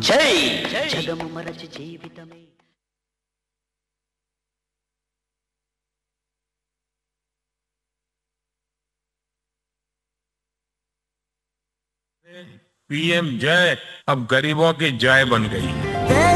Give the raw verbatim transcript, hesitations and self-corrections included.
జై జగము మరచి జీవితమే पीएम जय अब गरीबों की जय बन गई।